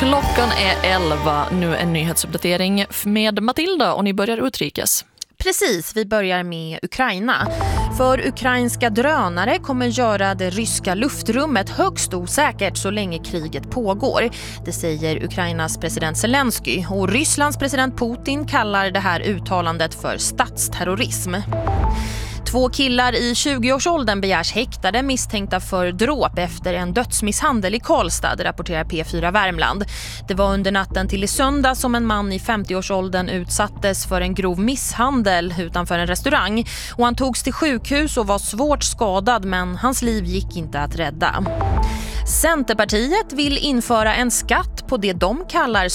Klockan är 11, nu en nyhetsuppdatering med Matilda och ni börjar utrikes. Precis, vi börjar med Ukraina. För ukrainska drönare kommer göra det ryska luftrummet högst osäkert så länge kriget pågår. Det säger Ukrainas president Zelensky och Rysslands president Putin kallar det här uttalandet för statsterrorism. 2 killar i 20-årsåldern begärs häktade misstänkta för dråp efter en dödsmisshandel i Karlstad, rapporterar P4 Värmland. Det var under natten till i söndag som en man i 50-årsåldern utsattes för en grov misshandel utanför en restaurang. Och han togs till sjukhus och var svårt skadad, men hans liv gick inte att rädda. Centerpartiet vill införa en skatt på det de kallar